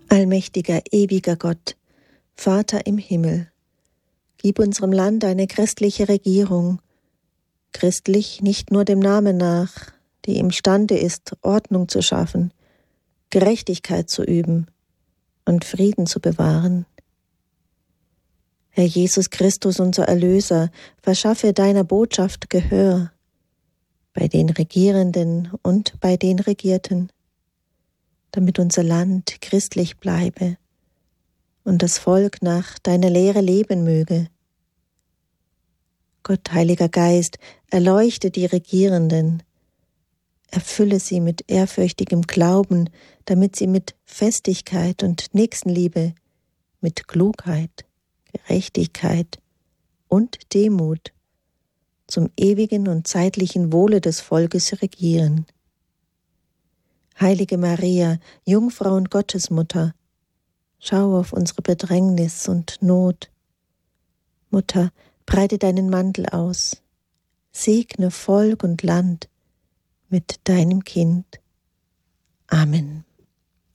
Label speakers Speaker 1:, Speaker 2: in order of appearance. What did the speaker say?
Speaker 1: Allmächtiger, ewiger Gott, Vater im Himmel, gib unserem Land eine christliche Regierung, christlich nicht nur dem Namen nach, die imstande ist, Ordnung zu schaffen, Gerechtigkeit zu üben und Frieden zu bewahren. Herr Jesus Christus, unser Erlöser, verschaffe deiner Botschaft Gehör bei den Regierenden und bei den Regierten, damit unser Land christlich bleibe und das Volk nach deiner Lehre leben möge. Gott, Heiliger Geist, erleuchte die Regierenden, erfülle sie mit ehrfürchtigem Glauben, damit sie mit Festigkeit und Nächstenliebe, mit Klugheit, Gerechtigkeit und Demut zum ewigen und zeitlichen Wohle des Volkes regieren. Heilige Maria, Jungfrau und Gottesmutter, schau auf unsere Bedrängnis und Not. Mutter, breite deinen Mantel aus, segne Volk und Land mit deinem Kind. Amen.